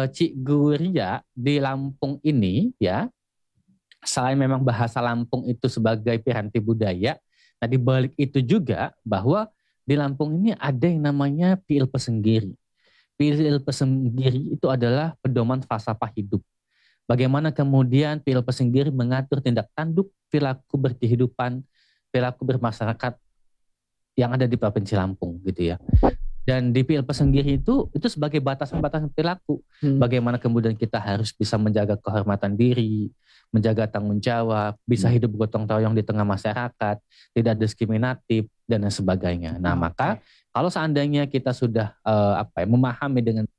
Cik Guria di Lampung ini ya, selain memang bahasa Lampung itu sebagai piranti budaya, nah di balik itu juga bahwa di Lampung ini ada yang namanya Piil Pesenggiri. Piil Pesenggiri itu adalah pedoman falsafah hidup. Bagaimana kemudian Piil Pesenggiri mengatur tindak tanduk, perilaku berkehidupan, perilaku bermasyarakat yang ada di Provinsi Lampung gitu ya. Dan di Piil Pesenggiri itu sebagai batasan-batasan perilaku. Bagaimana kemudian kita harus bisa menjaga kehormatan diri, menjaga tanggung jawab, bisa hidup gotong royong di tengah masyarakat, tidak diskriminatif dan lain sebagainya. Nah, maka kalau seandainya kita sudah memahami dengan